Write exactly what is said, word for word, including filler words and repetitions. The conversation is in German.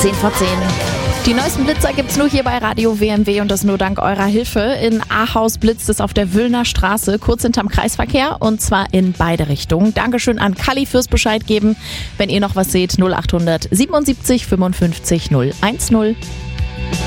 zehn vor zehn. Die neuesten Blitzer gibt's nur hier bei Radio W M W und das nur dank eurer Hilfe. In Ahaus blitzt es auf der Wüllner Straße, kurz hinterm Kreisverkehr, und zwar in beide Richtungen. Dankeschön an Kalli fürs Bescheid geben. Wenn ihr noch was seht, null acht hundert siebenundsiebzig fünfundfünfzig null eins null.